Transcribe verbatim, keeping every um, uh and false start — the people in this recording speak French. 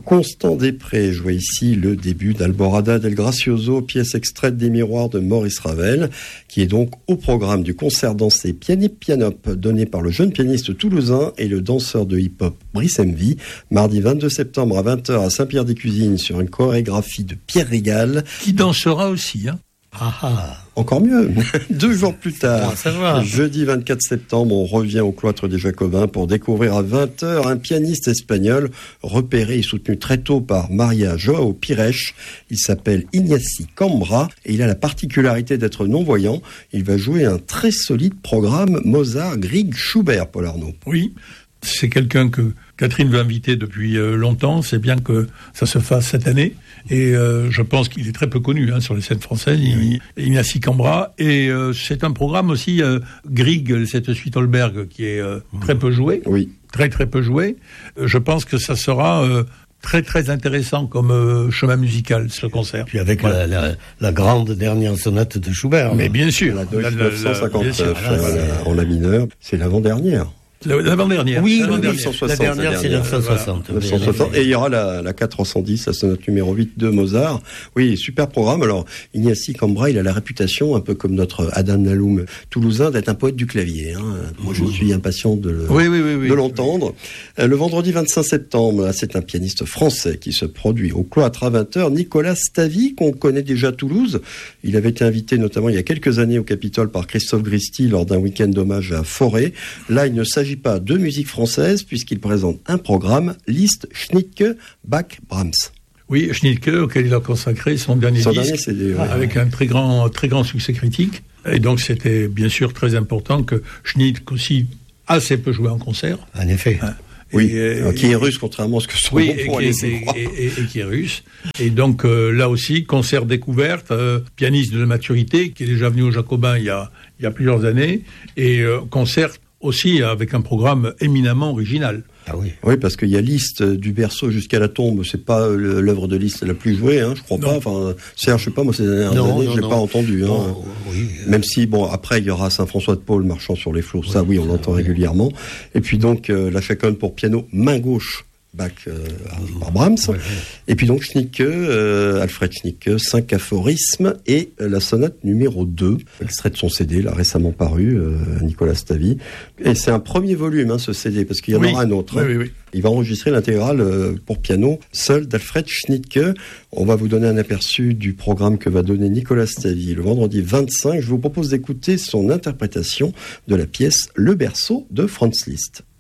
Constant Després jouait ici le début d'Alborada del Gracioso, pièce extraite des Miroirs de Maurice Ravel, qui est donc au programme du concert dansé Pianip Pianop, donné par le jeune pianiste toulousain et le danseur de hip-hop Brice Envy, mardi vingt-deux septembre à vingt heures à Saint-Pierre-des-Cuisines sur une chorégraphie de Pierre Régal. Qui dansera aussi, hein. Ah ah. Encore mieux. Deux jours plus tard, jeudi vingt-quatre septembre, on revient au cloître des Jacobins pour découvrir à vingt heures un pianiste espagnol repéré et soutenu très tôt par Maria Joao Pires. Il s'appelle Iñaki Cambra et il a la particularité d'être non-voyant. Il va jouer un très solide programme Mozart, Grieg, Schubert, Paul Arnaud. Oui, c'est quelqu'un que Catherine veut inviter depuis euh, longtemps. C'est bien que ça se fasse cette année. Et euh, je pense qu'il est très peu connu hein, sur les scènes françaises, oui. Iñaki Cambra. Et euh, c'est un programme aussi, euh, Grieg, cette suite Holberg, qui est euh, très peu joué. Oui. Très très peu joué. Euh, je pense que ça sera euh, très très intéressant comme euh, chemin musical, ce concert. Puis avec voilà. la, la, la grande dernière sonate de Schubert. Mais bien sûr. La Deutsch neuf cent cinquante-neuf en la mineure, c'est l'avant-dernière. L'avant-dernière. Oui, oui, oui, neuf cent soixante, la dernière, c'est neuf cent soixante. Voilà. neuf cent soixante. Et il y aura la, la quatre cent dix, la sonate numéro huit de Mozart. Oui, super programme. Alors, Iñaki Cambra, il a la réputation, un peu comme notre Adam Naloum toulousain, d'être un poète du clavier. Hein. Moi, je suis impatient de, le, oui, oui, oui, oui. de l'entendre. Le vendredi vingt-cinq septembre, c'est un pianiste français qui se produit au cloître à vingt heures, Nicolas Stavy, qu'on connaît déjà à Toulouse. Il avait été invité notamment il y a quelques années au Capitole par Christophe Gristi lors d'un week-end d'hommage à Forêt. Là, il ne s'agit pas de musique française puisqu'il présente un programme Liszt, Schnittke, Bach, Brahms. Oui, Schnittke auquel il a consacré son dernier son disque dernier C D, ouais. Avec un très grand, très grand succès critique. Et donc c'était bien sûr très important que Schnittke aussi assez peu joué en concert. En effet. Hein. Oui, et, et, qui est russe, contrairement à ce que son oui, nom pourrait laisser croire. Et, et, et qui est russe. Et donc euh, là aussi, concert découverte, euh, pianiste de maturité, qui est déjà venu au Jacobin il y a, il y a plusieurs années, et euh, concert aussi avec un programme éminemment original. Ah oui. Oui, parce qu'il y a Liszt du berceau jusqu'à la tombe, c'est pas l'œuvre de Liszt la plus jouée, hein, je crois non. pas. Enfin, Serge, je sais pas, moi ces dernières non, années, non, je l'ai non. pas entendu. Hein. Non, oui. Même si, bon, après il y aura Saint-François de Paul marchant sur les flots, oui, ça oui, on l'entend oui. régulièrement. Et puis donc euh, la chaconne pour piano main gauche. Bach euh, par Brahms, ouais, ouais. Et puis donc Schnittke, euh, Alfred Schnittke, cinq aphorismes et euh, la sonate numéro deux, extrait de son C D, là récemment paru, euh, Nicolas Stavy. Et c'est un premier volume, hein, ce C D, parce qu'il y en oui. aura un autre. Oui, hein. oui, oui. Il va enregistrer l'intégrale euh, pour piano seul d'Alfred Schnittke. On va vous donner un aperçu du programme que va donner Nicolas Stavy le vendredi vingt-cinq. Je vous propose d'écouter son interprétation de la pièce Le berceau de Franz Liszt.